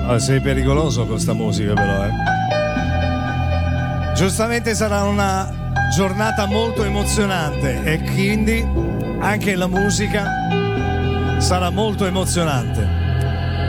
Sei pericoloso con sta musica però, Giustamente sarà una giornata molto emozionante e quindi anche la musica sarà molto emozionante.